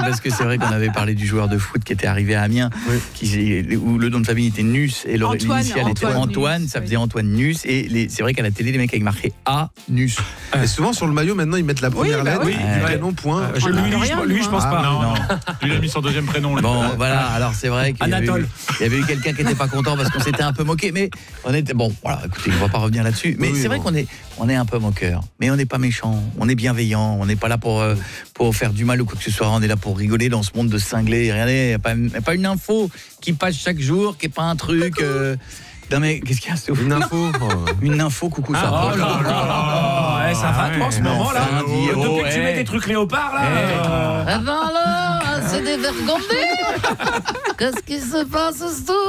parce que c'est vrai qu'on avait parlé du joueur de foot qui était arrivé à Amiens, où le nom de famille était Nus et l'initiale était Antoine, Nus, ça faisait Antoine Nus. Et c'est vrai qu'à la télé, les mecs avaient marqué A-Nus. Et souvent sur le maillot, maintenant, ils mettent la première lettre du prénom, point. Lui, je pense pas. Non. Lui, il a mis son deuxième prénom. Là. Bon, voilà, alors c'est vrai qu'il y avait eu quelqu'un qui n'était pas content parce qu'on s'était un peu moqué, mais on était... Bon, voilà, écoutez, on ne va pas revenir là-dessus. Mais c'est vrai qu'on est un peu moqueur, mais on n'est pas méchant, on est bienveillant, on n'est pas là pour faire du mal ou quoi que ce soit, on est là pour rigoler dans ce monde de cinglés. Regardez, il n'y a pas une info qui passe chaque jour, qui n'est pas un truc... Non mais qu'est-ce qu'il y a Sophie ? Une info, coucou ça. Oh là là, ça va toi en ce moment là. Depuis que tu mets des trucs léopards là. C'est dévergondé. Qu'est-ce qui se passe, Stouff ?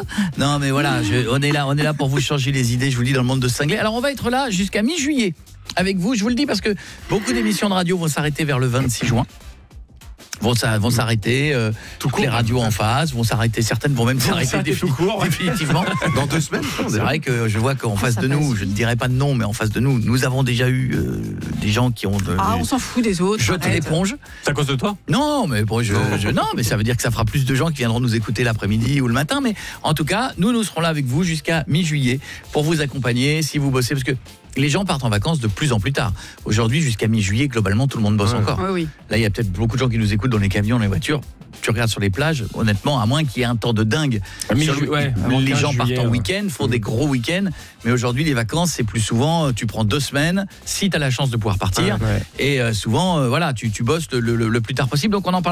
Non mais voilà, on est là pour vous changer les idées, je vous le dis, dans le monde de cinglés. Alors on va être là jusqu'à mi-juillet avec vous, je vous le dis parce que beaucoup d'émissions de radio vont s'arrêter vers le 26 juin. Vont s'arrêter, toutes les radios en face vont s'arrêter, certaines vont même s'arrêter définitivement. Dans 2 semaines. C'est vrai que je vois qu'en face de nous, je ne dirais pas de nom, mais en face de nous, nous avons déjà eu des gens qui ont on s'en fout des autres. jeté l'éponge. C'est à cause de toi ? Non, mais bon, non, mais ça veut dire que ça fera plus de gens qui viendront nous écouter l'après-midi ou le matin. Mais en tout cas, nous serons là avec vous jusqu'à mi-juillet pour vous accompagner si vous bossez, parce que les gens partent en vacances de plus en plus tard. Aujourd'hui, jusqu'à mi-juillet, globalement, tout le monde bosse encore. Oui. Là, il y a peut-être beaucoup de gens qui nous écoutent dans les camions, dans les voitures. Tu regardes sur les plages, honnêtement, à moins qu'il y ait un temps de dingue. Les gens partent en week-end, font des gros week-ends. Mais aujourd'hui, les vacances, c'est plus souvent, tu prends 2 semaines, si tu as la chance de pouvoir partir. Et souvent, tu bosses le plus tard possible. Donc, on en parle.